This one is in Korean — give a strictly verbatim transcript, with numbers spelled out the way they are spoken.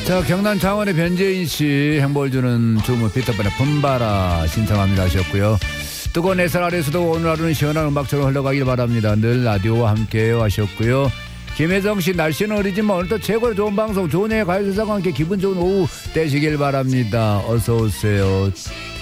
자, 경남 창원의 변재인 씨 행복을 주는 주문 피터판의 품바라 신청합니다 하셨고요. 뜨거운 햇살 아래서도 오늘 하루는 시원한 음악처럼 흘러가길 바랍니다. 늘 라디오와 함께해요 하셨고요. 김혜정 씨, 날씨는 흐리지만 오늘도 최고로 좋은 방송, 좋은 예 가요세상과 함께 기분 좋은 오후 되시길 바랍니다. 어서 오세요.